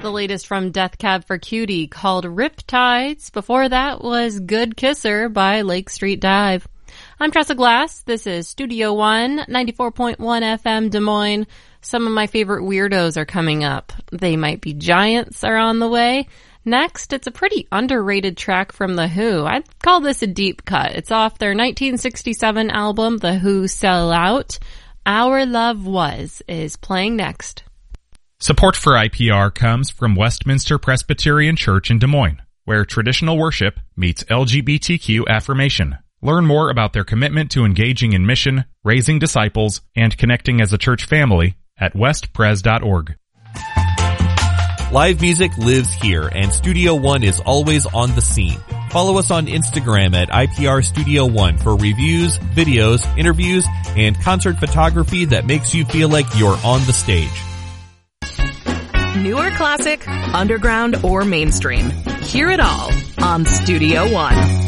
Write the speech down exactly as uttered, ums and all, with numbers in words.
the latest from Death Cab for Cutie called Riptides. Before that was Good Kisser by Lake Street Dive. I'm Tressa Glass. This is Studio One, ninety-four point one F M Des Moines. Some of my favorite weirdos are coming up. They Might Be Giants are on the way. Next, it's a pretty underrated track from The Who. I'd call this a deep cut. It's off their nineteen sixty-seven album, The Who Sell Out. Our Love Was is playing next. Support for I P R comes from Westminster Presbyterian Church in Des Moines, where traditional worship meets L G B T Q affirmation. Learn more about their commitment to engaging in mission, raising disciples, and connecting as a church family at west pres dot org. Live music lives here, and Studio One is always on the scene. Follow us on Instagram at I P R Studio One for reviews, videos, interviews, and concert photography that makes you feel like you're on the stage. Newer classic, underground, or mainstream. Hear it all on Studio One.